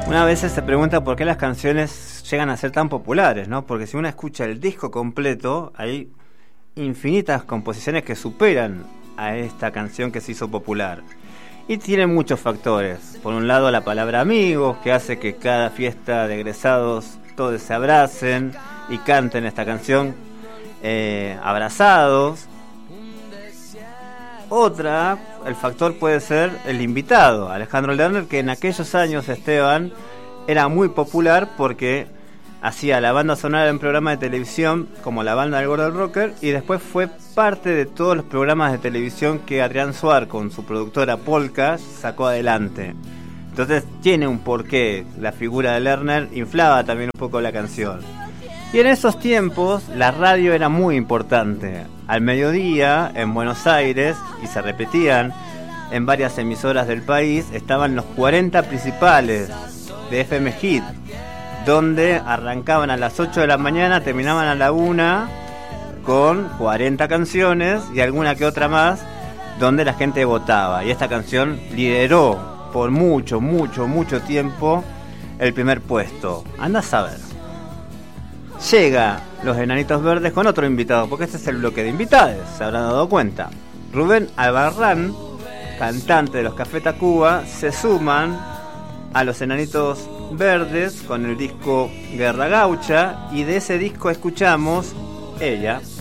Una vez se pregunta por qué las canciones llegan a ser tan populares, ¿no? Porque si uno escucha el disco completo, hay infinitas composiciones que superan a esta canción que se hizo popular. Y tiene muchos factores. Por un lado, la palabra amigos, que hace que cada fiesta de egresados todos se abracen y canten esta canción abrazados. El factor puede ser el invitado, Alejandro Lerner, que en aquellos años, Esteban, era muy popular porque hacía la banda sonora en programas de televisión como La Banda del Gordo Rocker, y después fue parte de todos los programas de televisión que Adrián Suar, con su productora Polka, sacó adelante. Entonces tiene un porqué. La figura de Lerner inflaba también un poco la canción. Y en esos tiempos la radio era muy importante. Al mediodía, en Buenos Aires, y se repetían en varias emisoras del país, estaban los 40 principales de FM Hit, donde arrancaban a las 8 de la mañana, terminaban a la 1 con 40 canciones y alguna que otra más, donde la gente votaba. Y esta canción lideró por mucho tiempo el primer puesto. Anda a saber. Llega Los Enanitos Verdes con otro invitado, porque este es el bloque de invitados, se habrán dado cuenta. Rubén Albarrán, cantante de los Café Tacuba, se suman a Los Enanitos Verdes con el disco Guerra Gaucha, y de ese disco escuchamos Ella.